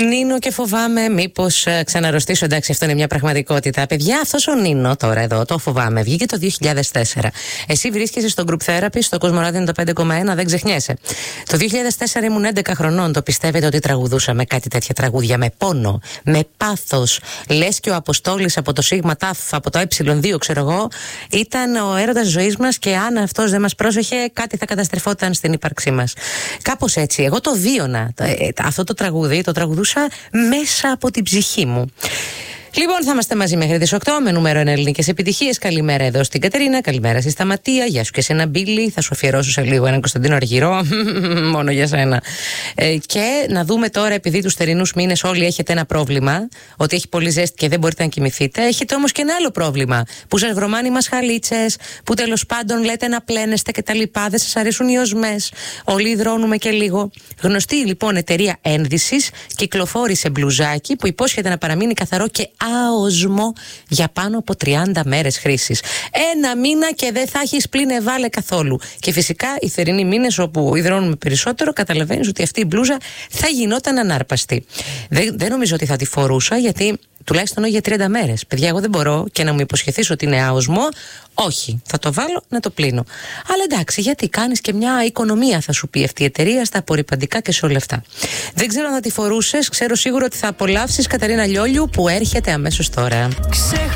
Νίνο και φοβάμαι μήπως ξαναρρωστήσω. Εντάξει, αυτό είναι μια πραγματικότητα. Παιδιά, αυτός ο Νίνο τώρα εδώ, το φοβάμαι, βγήκε το 2004. Εσύ βρίσκεσαι στο group therapy, στο Κοσμοράδιο το 5,1, δεν ξεχνιέσαι. Το 2004 ήμουν 11 χρονών. Το πιστεύετε ότι τραγουδούσαμε κάτι τέτοια τραγούδια με πόνο, με πάθος? Λες και ο Αποστόλης από το Σίγμα Ταφ, από το Ε2, ξέρω εγώ, ήταν ο έρωτας ζωής μας και αν αυτός δεν μας πρόσεχε, κάτι θα καταστρεφόταν στην ύπαρξή μας. Κάπως έτσι. Εγώ το βίωνα. Αυτό το τραγούδι το τραγουδούσα μέσα από την ψυχή μου. Λοιπόν, θα είμαστε μαζί μέχρι τις 8 με νούμερο 1 ελληνικές επιτυχίες. Καλημέρα εδώ στην Κατερίνα, καλημέρα στη Σταματία. Γεια σου και σε ένα Μπίλι. Θα σου αφιερώσω σε λίγο έναν Κωνσταντίνο Αργυρό. Μόνο για σένα. Και να δούμε τώρα, επειδή τους θερινούς μήνες όλοι έχετε ένα πρόβλημα, ότι έχει πολύ ζέστη και δεν μπορείτε να κοιμηθείτε. Έχετε όμως και ένα άλλο πρόβλημα. Που σας βρωμάνε οι μασχαλίτσες, που τέλος πάντων λέτε να πλένεστε κτλ. Δεν σας αρέσουν οι οσμές. Όλοι υδρώνουμε και λίγο. Γνωστή λοιπόν εταιρεία ένδυσης κυκλοφόρησε μπλουζάκι που υπόσχεται να παραμείνει καθαρό και άοσμο για πάνω από 30 μέρες χρήσης. Ένα μήνα και δεν θα έχεις πλύνε βάλε καθόλου. Και φυσικά οι θερινοί μήνες όπου υδρώνουμε περισσότερο, καταλαβαίνεις ότι αυτή η μπλούζα θα γινόταν ανάρπαστη. Δεν νομίζω ότι θα τη φορούσα, γιατί τουλάχιστον όχι για 30 μέρες. Παιδιά, εγώ δεν μπορώ και να μου υποσχεθείς ότι είναι άοσμο. Όχι, θα το βάλω να το πλύνω. Αλλά εντάξει, γιατί κάνεις και μια οικονομία, θα σου πει αυτή η εταιρεία, στα απορρυπαντικά και σε όλα αυτά. Δεν ξέρω αν θα τη φορούσες, ξέρω σίγουρα ότι θα απολαύσεις Καταρίνα Λιόλιου που έρχεται αμέσως τώρα.